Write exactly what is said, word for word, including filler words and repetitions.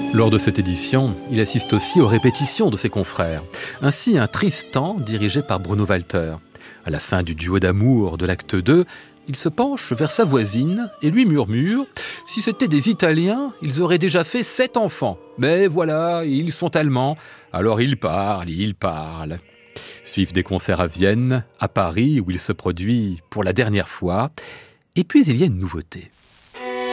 Lors de cette édition, il assiste aussi aux répétitions de ses confrères. Ainsi, un Tristan dirigé par Bruno Walter. À la fin du duo d'amour de l'acte deux, il se penche vers sa voisine et lui murmure « Si c'était des Italiens, ils auraient déjà fait sept enfants. Mais voilà, ils sont allemands, alors ils parlent, ils parlent. » Suivent des concerts à Vienne, à Paris, où il se produit pour la dernière fois. Et puis il y a une nouveauté.